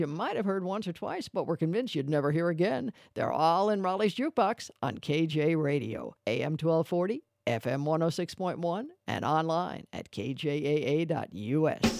you might have heard once or twice, but we're convinced you'd never hear again. They're all in Raleigh's Jukebox on KJ Radio, AM 1240, FM 106.1, and online at kjaa.us.